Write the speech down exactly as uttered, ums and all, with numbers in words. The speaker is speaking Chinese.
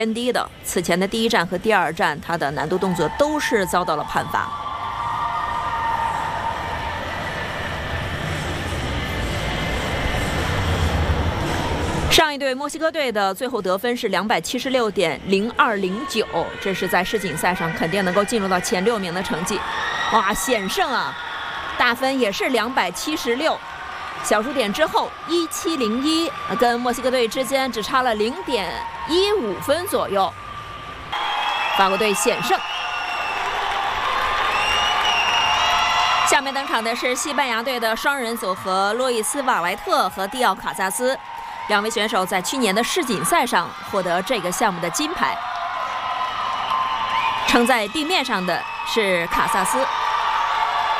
偏低的。此前的第一站和第二站，他的难度动作都是遭到了判罚。上一队墨西哥队的最后得分是两百七十六点零二零九，这是在世锦赛上肯定能够进入到前六名的成绩。哇，险胜啊！大分也是两百七十六。 小数点之后一七零一，跟墨西哥队之间只差了零点一五分左右。法国队险胜。下面登场的是西班牙队的双人组合洛伊斯·瓦莱特和蒂奥·卡萨斯，两位选手在去年的世锦赛上获得这个项目的金牌。撑在地面上的是卡萨斯。